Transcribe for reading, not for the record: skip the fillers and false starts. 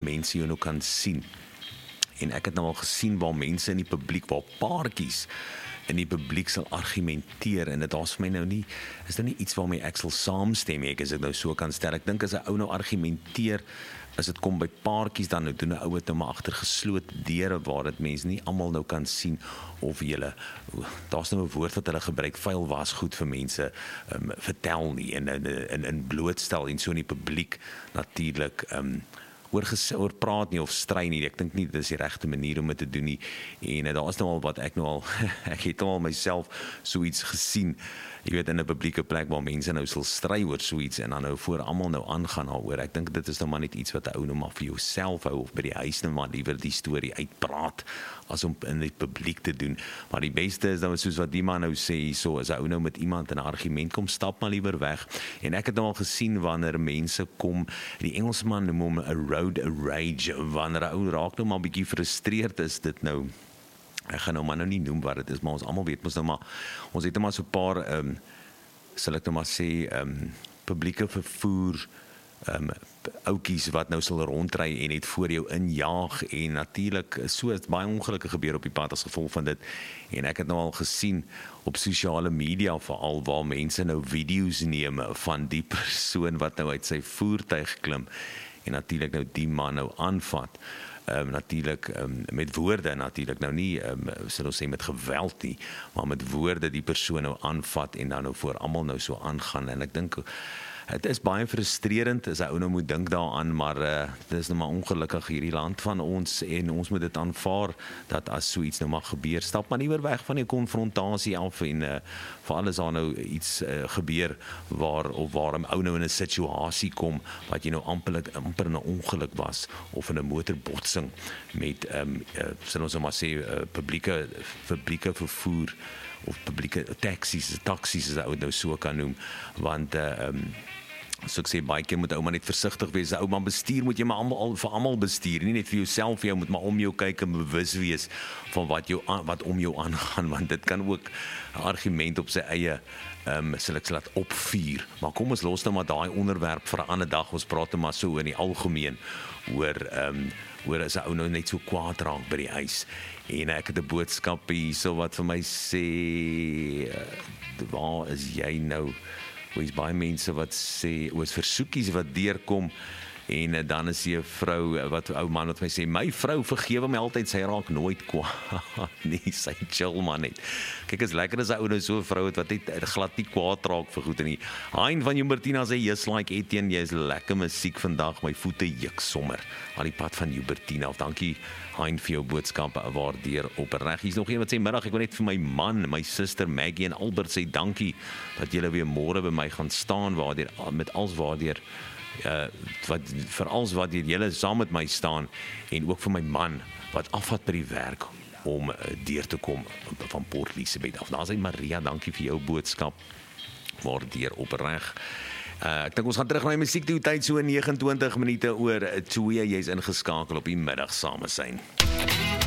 mense jou nou kan sien. En ek het nou al gesien waar mense in die publiek, waar paartjies in die publiek sal argumenteer, en dit is vir my nou nie, is nou nie iets waarmee ek sal saamstem, as ek nou so kan stel. Ek dink as 'n ou nou argumenteer, as dit kom by paartjies, dan nou doen 'n ou het nou maar agter geslote deure, waar dit mense nie almal nou kan sien, of daar's nou 'n woord wat hulle gebruik, vuil was goed vir mense, vertel nie, en blootstel, en so in die publiek, natuurlik, oor praat nie of stry nie. Ek dink nie dit is die regte manier om dit te doen nie. En daar is nou al wat ek ek het nou al myself so iets gesien, jy weet, in 'n publieke plek waar mense nou sal stry oor so iets, en dan nou voor almal nou aangaan daaroor. Ek dink dit is nou maar net iets wat 'n ou nou maar vir jouself hou, of by die huis nou maar liewer die storie uitpraat, as om in die publiek te doen. Maar die beste is nou, soos wat die man nou sê, so as 'n ou nou met iemand in 'n argument kom, stap maar liewer weg. En ek het nou al gesien wanneer mense kom, die Engelsman noem hom 'n road rage, wanneer 'n ou raak nou maar 'n bietjie frustreerd is, dit nou, ek gaan nou maar nie noem wat dit is, maar ons almal weet mos nou maar, ons het nou maar so 'n paar, sal ek nou maar sê, publieke vervoer, oukies wat nou sal rondry en net voor jou injaag, en natuurlik so het baie ongelukke gebeur op die pad as gevolg van dit. En ek het nou al gesien op sosiale media veral, waar mense nou video's neem van die persoon wat nou uit sy voertuig klim, en natuurlik nou die man nou aanvat. Natuurlik met woorde, natuurlik nou nie, sal ons sê met geweld nie, maar met woorde die persoon nou aanvat, en dan nou voor almal nou so aangaan. En ek dink, het is baie frustrerend, as 'n ou nou moet dink daaraan, maar dit is nou maar ongelukkig hierdie land van ons, en ons moet dit aanvaar, dat as so iets nou mag gebeur, stap maar liewer weg van die konfrontasie af, en veral as daar nou iets gebeur, waar 'n ou nou in 'n situasie kom, wat jy nou amper in 'n ongeluk was, of in 'n motorbotsing, met, sal ons nou maar sê, publieke vervoer, of publieke taksies as 'n ou nou so kan noem, want, so ek sê, baie keer moet ou maar net versigtig wees. Ou man bestuur, moet jy maar vir almal bestuur, nie net vir jouself, jy moet maar om jou kyk en bewus wees van wat om jou aangaan, want dit kan ook 'n argument op sy eie, sal ek laat opvuur. Maar kom ons los nou maar daai onderwerp vir 'n ander dag. Ons praat nou maar so in die algemeen oor as 'n ou nou net so kwaad raak by die huis. En ek het 'n boodskap hierso wat vir my sê, waar is jy nou? Is baie mense wat sê, is versoekies wat deurkom, en dan is hier 'n vrou, ou man wat my sê, my vrou vergewe my altyd, sy raak nooit kwaad nie, sy chill man net. Kyk, is lekker as 'n ou nou so 'n vrou het, wat net glad nie kwaad raak vir goed nie. Hein van Jubertina sê, just like Etienne, jy is lekker musiek vandag, my voete juk sommer, aan die pad van Jubertina af. Dankie Hein vir jou boodskappe, waardeer opreg. Hier's nog een wat sê, middag, ek wil net vir my man, my suster Maggie en Albert sê, dankie, dat julle weer môre by my gaan staan, met alles waardeur, vir alles wat julle saam met my staan, en ook vir my man, wat afvat by die werk, om deur te kom, van Port Elizabeth af. Daar sê Maria, dankie vir jou boodskap, waardeer opreg. Ek dink ons gaan terug na die musiek toe, tyd so 29 minute oor 2, jy's ingeskakel op die middag samesyn.